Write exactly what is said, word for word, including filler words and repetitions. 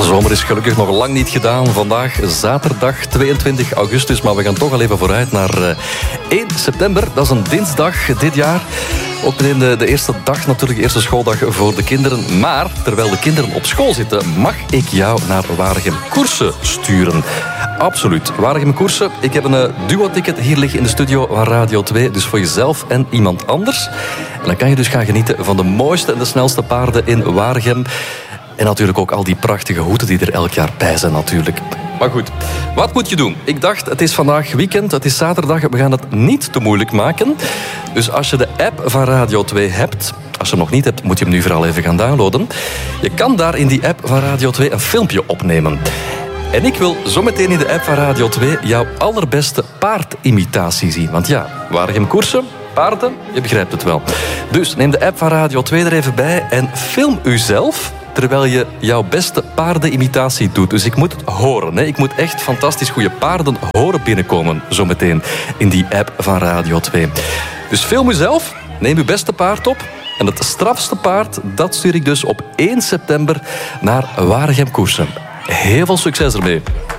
De zomer is gelukkig nog lang niet gedaan. Vandaag zaterdag tweeëntwintig augustus, maar we gaan toch al even vooruit naar uh, één september. Dat is een dinsdag dit jaar. Ook meteen de, de eerste dag natuurlijk, de eerste schooldag voor de kinderen. Maar terwijl de kinderen op school zitten, mag ik jou naar Waregem Koersen sturen. Absoluut. Waregem Koersen. Ik heb een uh, duo-ticket hier liggen in de studio van Radio twee. Dus voor jezelf en iemand anders. En dan kan je dus gaan genieten van de mooiste en de snelste paarden in Waregem. En natuurlijk ook al die prachtige hoeden die er elk jaar bij zijn natuurlijk. Maar goed, wat moet je doen? Ik dacht, het is vandaag weekend, het is zaterdag. We gaan het niet te moeilijk maken. Dus als je de app van Radio twee hebt... Als je hem nog niet hebt, moet je hem nu vooral even gaan downloaden. Je kan daar in die app van Radio twee een filmpje opnemen. En ik wil zometeen in de app van Radio twee jouw allerbeste paardimitatie zien. Want ja, Waregem Koersen, paarden, je begrijpt het wel. Dus neem de app van Radio twee er even bij en film uzelf... terwijl je jouw beste paardenimitatie doet. Dus ik moet het horen. Hè. Ik moet echt fantastisch goede paarden horen binnenkomen. Zometeen in die app van Radio twee. Dus film uzelf, neem uw beste paard op. En het strafste paard, dat stuur ik dus op één september naar Waregem Koersen. Heel veel succes ermee.